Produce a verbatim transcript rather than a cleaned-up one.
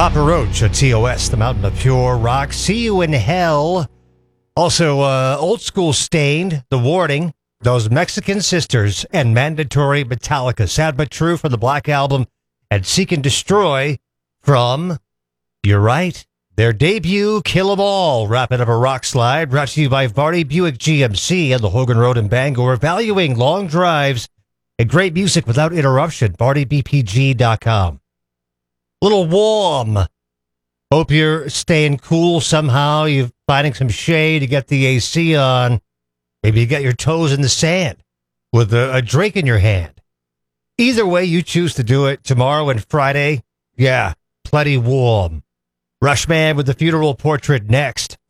Papa Roach at T O S, the mountain of pure rock. See You in Hell. Also, uh, Old School Stained, The Warning, Those Mexican Sisters, and Mandatory Metallica. Sad But True from the Black Album, and Seek and Destroy from, you're right, their debut, Kill 'Em All. Wrapping up a rock slide, brought to you by Vardy Buick G M C and the Hogan Road in Bangor, valuing long drives and great music without interruption. Vardy B P G dot com. Little warm. Hope you're staying cool somehow. You're finding some shade. You get the A C on. Maybe you got your toes in the sand with a, a drink in your hand. Either way you choose to do it, tomorrow and Friday, yeah, plenty warm. Rushman with the funeral portrait next.